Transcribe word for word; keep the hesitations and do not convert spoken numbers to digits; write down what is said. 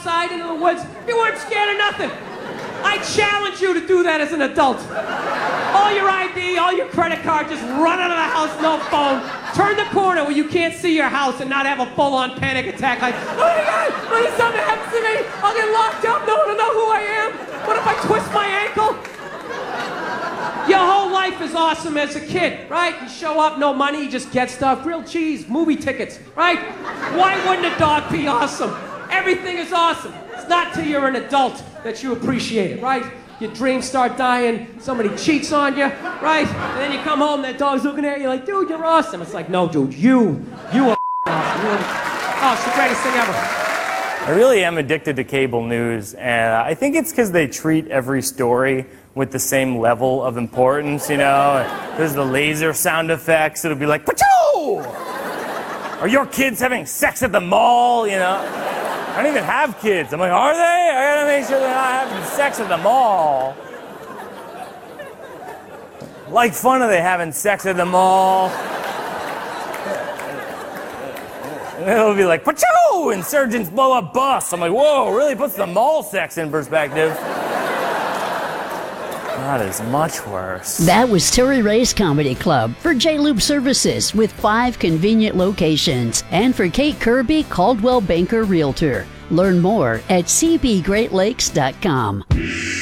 outside into the woods, you weren't scared of nothing. I challenge you to do that as an adult. All your I D, all your credit card, just run out of the house, no phone. Turn the corner where you can't see your house and not have a full-on panic attack like, oh my God, what if something happens to me? I'll get locked up, no one will know who I am. What if I twist my ankle? Your whole life is awesome as a kid, right? You show up, no money, you just get stuff, grilled cheese, movie tickets, right? Why wouldn't a dog be awesome? Everything is awesome. It's not till you're an adult that you appreciate it, right? Your dreams start dying, somebody cheats on you, right? And then you come home, that dog's looking at you like, dude, you're awesome. It's like, no, dude, you, you are awesome. You're, oh, it's the greatest thing ever. I really am addicted to cable news, and I think it's because they treat every story with the same level of importance, you know? There's the laser sound effects, it'll be like, Pachoo! Are your kids having sex at the mall, you know? I don't even have kids. I'm like, are they? I gotta make sure they're not having sex at the mall. Like fun are they having sex at the mall? And it'll be like, Pachoo! Insurgents blow up bus. I'm like, whoa, really puts the mall sex in perspective. That is much worse. That was Terry Ray's Comedy Club for J-Lube Services with five convenient locations. And for Kate Kirby, Caldwell Banker Realtor. Learn more at c b great lakes dot com.